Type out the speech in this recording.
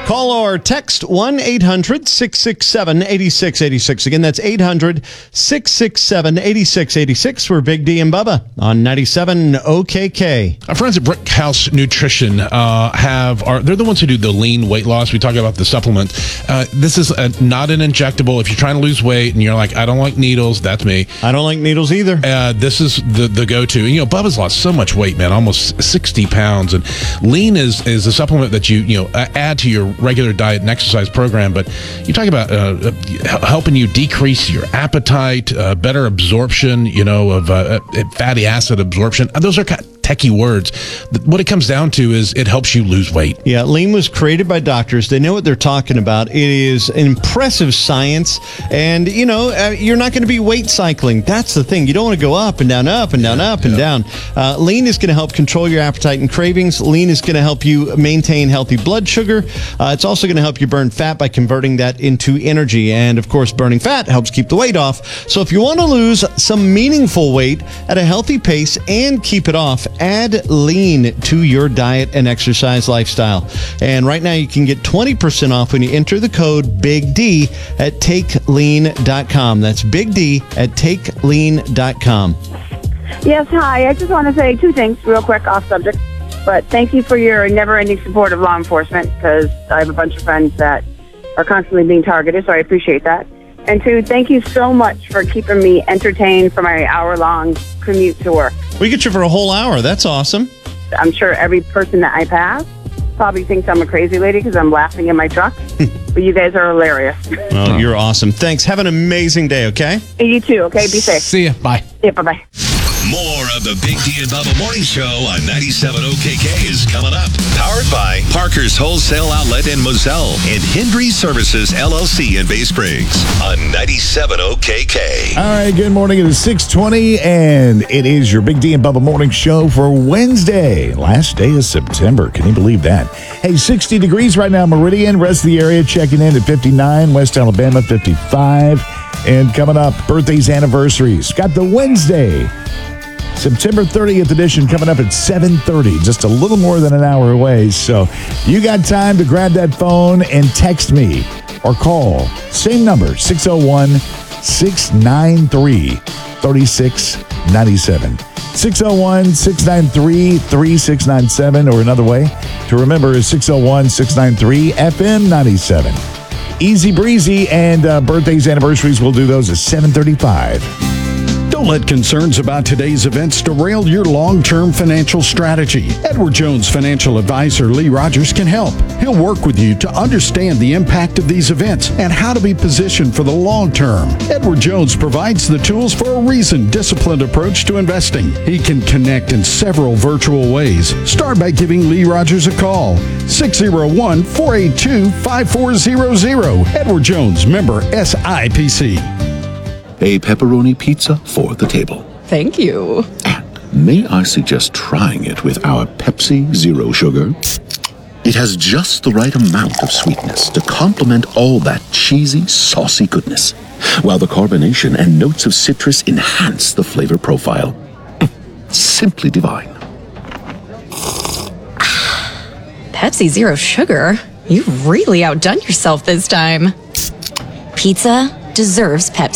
Call or text 1-800-667-8686. Again, that's 800-667-8686. We're Big D and Bubba on 97 OKK. Our friends at Brickhouse Nutrition they're the ones who do the lean weight loss. We talk about the supplement. This is not an injectable. If you're trying to lose weight and you're like, I don't like needles, that's me. I don't like needles either. This is the go-to. And, Bubba's lost so much weight, man, almost 60 pounds. And lean is a supplement that you add to your regular diet and exercise program. But you talk about helping you decrease your appetite, better absorption, of fatty acid absorption. Those are kind of techie words. What it comes down to is it helps you lose weight. Yeah, lean was created by doctors. They know what they're talking about. It is impressive science. And, you're not going to be weight cycling. That's the thing. You don't want to go up and down, up and down, up and down. Lean is going to help control your appetite and cravings. Lean is going to help you maintain healthy blood sugar. It's also going to help you burn fat by converting that into energy. And, of course, burning fat helps keep the weight off. So if you want to lose some meaningful weight at a healthy pace and keep it off, add lean to your diet and exercise lifestyle. And right now you can get 20% off when you enter the code BIG-D at TakeLean.com. That's BIG-D at TakeLean.com. Yes, hi. I just want to say two things real quick off subject. But thank you for your never-ending support of law enforcement, because I have a bunch of friends that are constantly being targeted, so I appreciate that. And two, thank you so much for keeping me entertained for my hour-long commute to work. We get you for a whole hour. That's awesome. I'm sure every person that I pass probably thinks I'm a crazy lady because I'm laughing in my truck. But you guys are hilarious. Well, you're awesome. Thanks. Have an amazing day, okay? You too, okay? Be safe. See ya. Bye. Yeah, bye-bye. More of the Big D and Bubba Morning Show on 97 OKK is coming up. Powered by Parker's Wholesale Outlet in Moselle and Hendry Services LLC in Bay Springs on 97 OKK. All right, good morning. It is 6:20, and it is your Big D and Bubba Morning Show for Wednesday, last day of September. Can you believe that? Hey, 60 degrees right now, Meridian. Rest of the area checking in at 59. West Alabama, 55. And coming up, birthdays, anniversaries. Got the Wednesday, September 30th edition coming up at 7:30, just a little more than an hour away. So you got time to grab that phone and text me or call. Same number, 601-693-3697. 601-693-3697, or another way to remember is 601-693-FM97. Easy breezy, and birthdays, anniversaries, we'll do those at 7:35. Don't let concerns about today's events derail your long-term financial strategy. Edward Jones financial advisor Lee Rogers can help. He'll work with you to understand the impact of these events and how to be positioned for the long term. Edward Jones provides the tools for a reasoned, disciplined approach to investing. He can connect in several virtual ways. Start by giving Lee Rogers a call. 601-482-5400. Edward Jones, member SIPC. A pepperoni pizza for the table. Thank you. And may I suggest trying it with our Pepsi Zero Sugar? It has just the right amount of sweetness to complement all that cheesy, saucy goodness, while the carbonation and notes of citrus enhance the flavor profile. Simply divine. Pepsi Zero Sugar? You've really outdone yourself this time. Pizza deserves Pepsi.